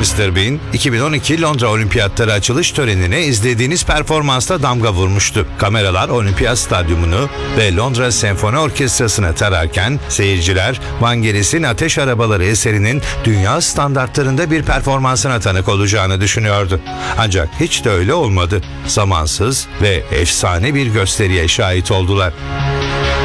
Mr. Bean, 2012 Londra Olimpiyatları açılış törenine izlediğiniz performansla damga vurmuştu. Kameralar Olimpiyat Stadyumunu ve Londra Senfoni Orkestrası'nı tararken seyirciler Vangelis'in Ateş Arabaları eserinin dünya standartlarında bir performansına tanık olacağını düşünüyordu. Ancak hiç de öyle olmadı. Zamansız ve efsane bir gösteriye şahit oldular.